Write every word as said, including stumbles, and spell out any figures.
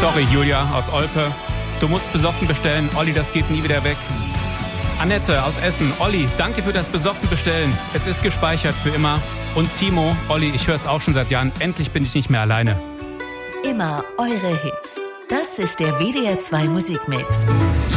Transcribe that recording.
Sorry, Julia aus Olpe. Du musst besoffen bestellen. Olli, das geht nie wieder weg. Annette aus Essen. Olli, danke für das besoffen bestellen. Es ist gespeichert für immer. Und Timo, Olli, ich höre es auch schon seit Jahren. Endlich bin ich nicht mehr alleine. Immer eure Hits. Das ist der W D R zwei Musikmix.